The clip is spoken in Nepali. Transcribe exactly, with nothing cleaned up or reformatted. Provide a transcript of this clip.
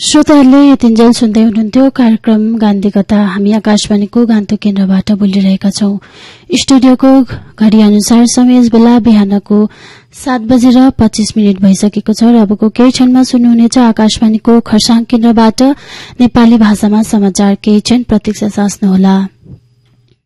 श्रोताहरूले यतिन्जेल सुन्दै हुनुहुन्थ्यो कार्यक्रम गान्धी कथा। हामी आकाशवाणीको गान्तोक केन्द्रबाट बोलिरहेका छौं। स्टुडियोको घड़ी अनुसार समय यस बेला बिहानको सात बजेर पच्चीस मिनट भइसकेको छ र अबको केही क्षणमा सुन्नुहुनेछ आकाशवाणीको खरसाङ केन्द्रबाट नेपाली भाषामा समाचार। केही क्षण प्रतीक्षा सास्नुहोला।